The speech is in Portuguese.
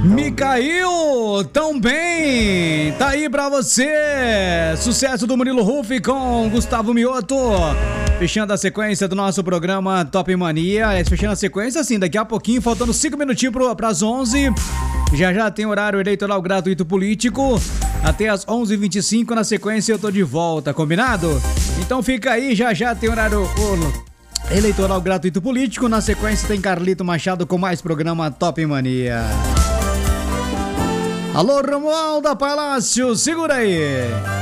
Micael, tão bem, tá aí pra você, sucesso do Murilo Huff com Gustavo Mioto, fechando a sequência do nosso programa Top Mania, fechando a sequência assim, daqui a pouquinho, faltando 5 minutinhos pras 11, já tem horário eleitoral gratuito político, até as 11h25, na sequência eu tô de volta, combinado? Então fica aí, já tem horário eleitoral gratuito político, na sequência tem Carlito Machado com mais programa Top Mania. Alô, Romualdo Palácio, segura aí!